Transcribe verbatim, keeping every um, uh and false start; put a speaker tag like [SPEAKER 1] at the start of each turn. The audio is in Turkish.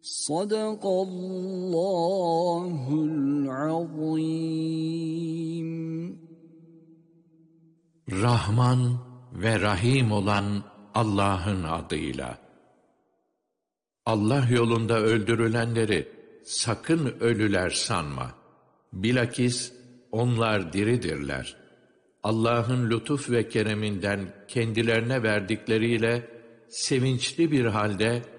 [SPEAKER 1] Sadakallahul azim.
[SPEAKER 2] Rahman ve Rahim olan Allah'ın adıyla. Allah yolunda öldürülenleri sakın ölüler sanma. Bilakis onlar diridirler. Allah'ın lütuf ve kereminden kendilerine verdikleriyle sevinçli bir halde